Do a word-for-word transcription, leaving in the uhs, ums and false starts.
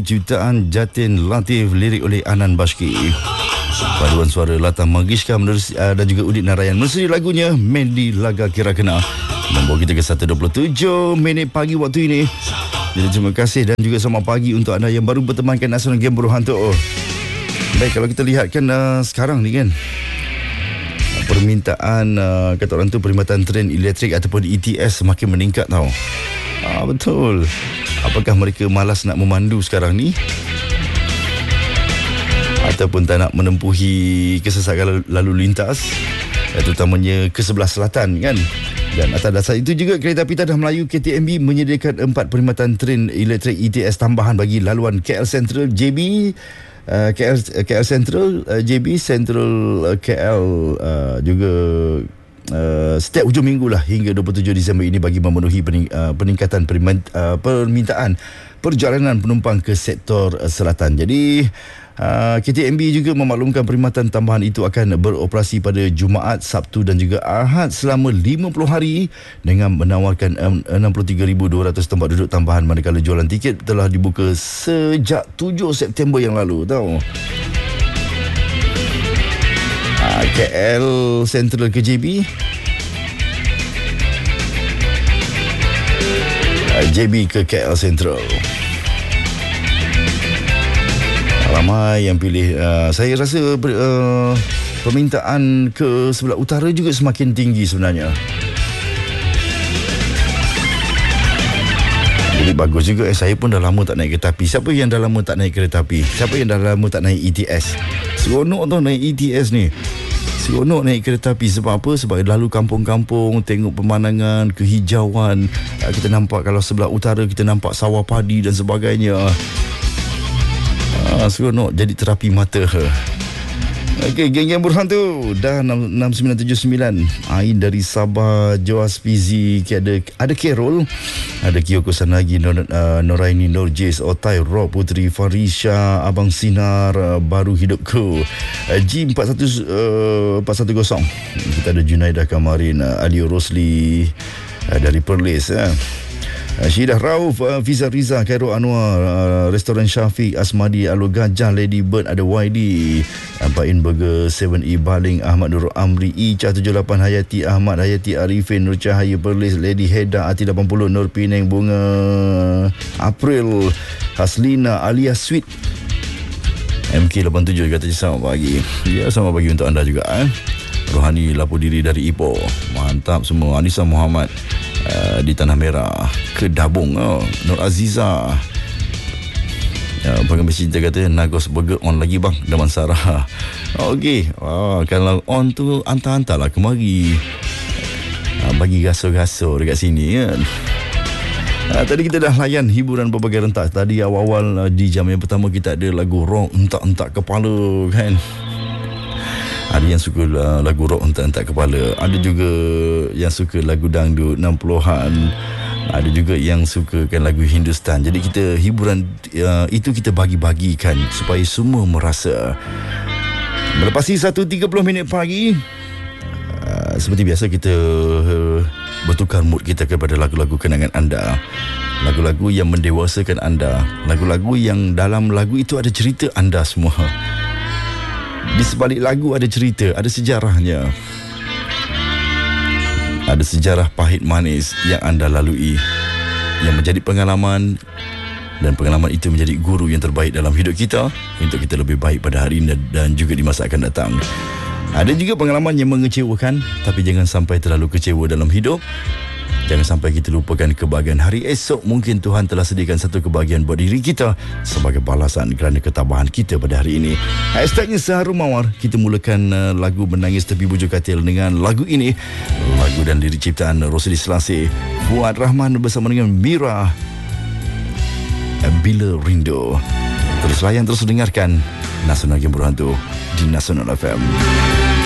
ciptaan Jatin Latif, lirik oleh Anan Bashki. Paduan suara Lata Mangeshkar dan juga Udit Narayan. Menerusi lagunya Mendi Laga Kira Kena membawa kita ke satu dua puluh tujuh minit pagi waktu ini. Jadi terima kasih dan juga selamat pagi untuk anda yang baru bertemankan Nasional Game Buruh Hantu. Baik, kalau kita lihatkan uh, sekarang ni kan, permintaan uh, kata orang tu perkhidmatan tren elektrik ataupun E T S semakin meningkat tau. Ah, betul. Apakah mereka malas nak memandu sekarang ni? Ataupun tak nak menempuhi kesesakan lalu lintas, terutamanya ke sebelah selatan kan? Dan atas dasar itu juga Kereta Api Tanah Melayu K T M B menyediakan empat perkhidmatan tren elektrik E T S tambahan bagi laluan K L Central, J B, Uh, K L, K L Central, uh, J B Central, uh, K L uh, juga uh, setiap hujung minggu lah hingga dua puluh tujuh Disember ini bagi memenuhi pening, uh, peningkatan permin, uh, permintaan perjalanan penumpang ke sektor uh, selatan. Jadi uh, K T M B juga memaklumkan perkhidmatan tambahan itu akan beroperasi pada Jumaat, Sabtu dan juga Ahad selama lima puluh hari dengan menawarkan enam puluh tiga ribu dua ratus tempat duduk tambahan, manakala jualan tiket telah dibuka sejak tujuh September yang lalu tau. uh, K L Central ke J B, uh, J B ke K L Central. Ramai yang pilih. uh, Saya rasa uh, permintaan ke sebelah utara juga semakin tinggi sebenarnya. Jadi bagus juga. eh, Saya pun dah lama tak naik kereta api. Siapa yang dah lama tak naik kereta api? Siapa yang dah lama tak naik E T S? Seronok tau naik E T S ni. Seronok naik kereta api. Sebab apa? Sebab lalu kampung-kampung, tengok pemandangan, kehijauan. uh, Kita nampak kalau sebelah utara, kita nampak sawah padi dan sebagainya. Ah, seronok, jadi terapi mata. Okey, geng-geng Buruh Hantu dah enam sembilan tujuh sembilan. Ain dari Sabah, Joas Fizi, ada ada Carol, ada Kyoko Sanagi, Nor, uh, Noraini, Norjis, Otai, Rob, Putri, Farisha, Abang Sinar, uh, Baru Hidupku, uh, G empat satu empat satu kosong. Kita ada Junaidah Kamarin, uh, Adio Rosli uh, dari Perlis. Uh. Syidah Rauf, uh, Fiza Riza, Khairul Anwar, uh, Restoran Syafiq, Asmadi, Alur Gajah, Lady Bird, ada Y D, Ampain Burger, seven E Baling, Ahmad Nurul Amri, Ica tujuh lapan, Hayati Ahmad, Hayati Arifin, Nur Cahaya Perlis, Lady Heda, Ati lapan puluh, Nur Penang, Bunga April, Haslina, alias Sweet, M K lapan tujuh kata selamat pagi. Ya, selamat pagi untuk anda juga. eh? Rohani Lapu Diri dari Ipoh, mantap semua. Anissa Muhammad Uh, di Tanah Merah, Kedabung. oh. Nur Aziza, uh, pengambil cinta kata Nagos Burger on lagi bang, Daman Sarah. Okey, oh, kalau on tu hantar-hantar lah kemari, uh, bagi gaso-gaso dekat sini kan. Uh, tadi kita dah layan hiburan berbagai rentak. Tadi awal-awal uh, di jam yang pertama kita ada lagu rock entak-entak kepala kan. Ada yang suka uh, lagu rock entak-entak kepala. Ada juga yang suka lagu dangdut enam puluhan. Ada juga yang sukakan lagu Hindustan. Jadi kita hiburan uh, itu kita bagi-bagikan supaya semua merasa. Melepasi satu tiga puluh minit pagi, uh, seperti biasa kita uh, bertukar mood kita kepada lagu-lagu kenangan anda. Lagu-lagu yang mendewasakan anda. Lagu-lagu yang dalam lagu itu ada cerita anda semua. Di sebalik lagu ada cerita, ada sejarahnya. Ada sejarah pahit manis yang anda lalui, yang menjadi pengalaman, dan pengalaman itu menjadi guru yang terbaik dalam hidup kita untuk kita lebih baik pada hari ini dan juga di masa akan datang. Ada juga pengalaman yang mengecewakan, tapi jangan sampai terlalu kecewa dalam hidup. Jangan sampai kita lupakan kebahagiaan hari esok. Mungkin Tuhan telah sediakan satu kebahagiaan buat diri kita sebagai balasan kerana ketabahan kita pada hari ini. Hashtagnya Seharum Mawar. Kita mulakan uh, lagu Menangis Tepi Bujur Katil dengan lagu ini. Lagu dan lirik ciptaan Rosli Selasih, Fuad Rahman bersama dengan Mira, Bila Rindu. Terus layan, terus dengarkan Nasional Game Buruh Hantu di Nasional F M.